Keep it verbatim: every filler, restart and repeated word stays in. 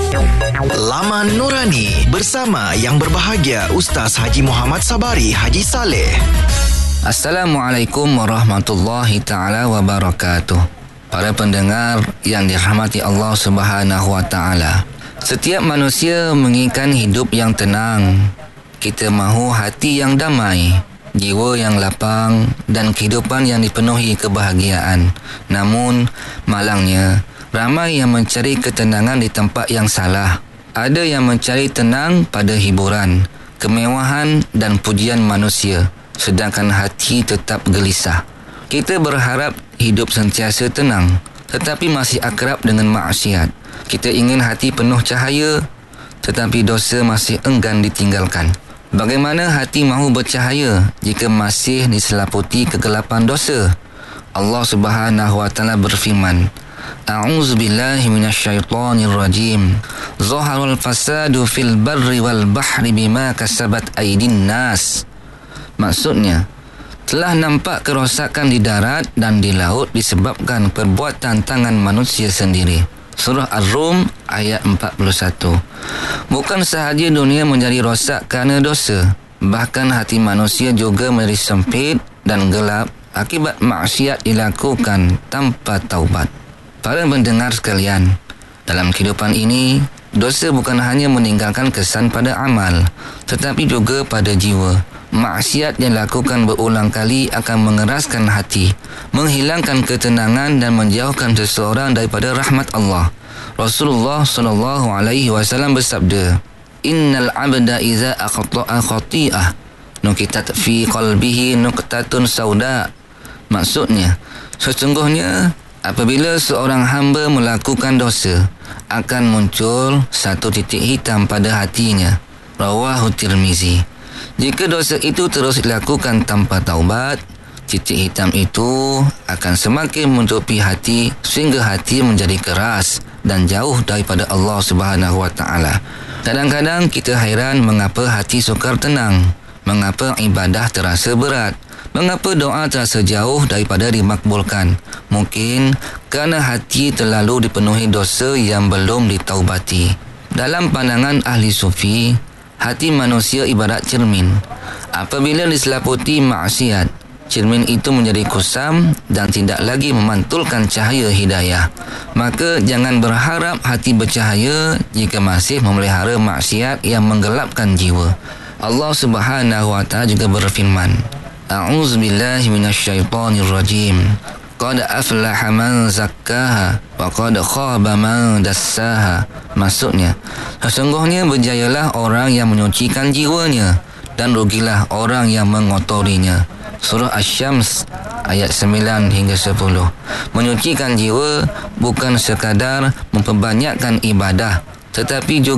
Laman Nurani bersama yang berbahagia Ustaz Haji Muhammad Sabari Haji Saleh. Assalamualaikum warahmatullahi ta'ala wabarakatuh. Para pendengar yang dirahmati Allah Subhanahu wa ta'ala, setiap manusia menginginkan hidup yang tenang. Kita mahu hati yang damai, jiwa yang lapang dan kehidupan yang dipenuhi kebahagiaan. Namun malangnya, ramai yang mencari ketenangan di tempat yang salah. Ada yang mencari tenang pada hiburan, kemewahan dan pujian manusia, sedangkan hati tetap gelisah. Kita berharap hidup sentiasa tenang, tetapi masih akrab dengan maksiat. Kita ingin hati penuh cahaya, tetapi dosa masih enggan ditinggalkan. Bagaimana hati mahu bercahaya jika masih diselaputi kegelapan dosa? Allah Subhanahu wa taala berfirman, A'udzu billahi minasyaitonir rajim. Zaharul fasadu fil barri wal bahri bima kasabat aydin nas. Maksudnya, telah nampak kerosakan di darat dan di laut disebabkan perbuatan tangan manusia sendiri. Surah Ar-Rum ayat empat puluh satu. Bukan sahaja dunia menjadi rosak kerana dosa, bahkan hati manusia juga menjadi sempit dan gelap akibat maksiat dilakukan tanpa taubat. Para pendengar sekalian, dalam kehidupan ini, dosa bukan hanya meninggalkan kesan pada amal, tetapi juga pada jiwa. Maksiat yang dilakukan berulang kali akan mengeraskan hati, menghilangkan ketenangan dan menjauhkan seseorang daripada rahmat Allah. Rasulullah sallallahu alaihi wasallam bersabda, Innal abda iza akhta'a khati'ah nukitat fi qalbihi nuqtatun sauda. Maksudnya, sesungguhnya apabila seorang hamba melakukan dosa, akan muncul satu titik hitam pada hatinya. Rawahu Tirmizi. Jika dosa itu terus dilakukan tanpa taubat, titik hitam itu akan semakin menutupi hati sehingga hati menjadi keras dan jauh daripada Allah Subhanahu wa taala. Kadang-kadang kita hairan mengapa hati sukar tenang, mengapa ibadah terasa berat, mengapa doa terasa jauh daripada dimakbulkan. Mungkin kerana hati terlalu dipenuhi dosa yang belum ditaubati. Dalam pandangan ahli sufi, hati manusia ibarat cermin. Apabila diselaputi maksiat, cermin itu menjadi kusam dan tidak lagi memantulkan cahaya hidayah. Maka jangan berharap hati bercahaya jika masih memelihara maksiat yang menggelapkan jiwa. Allah Subhanahu wa taala juga berfirman, A'udzu billahi minasyaitonir rajim. Qad aflaha man zakkaha wa qad khaba man dassaha. Maksudnya, sesungguhnya berjayalah orang yang menyucikan jiwanya dan rugilah orang yang mengotorinya. Surah Asy-Syams ayat sembilan hingga sepuluh. Menyucikan jiwa bukan sekadar memperbanyakkan ibadah, tetapi juga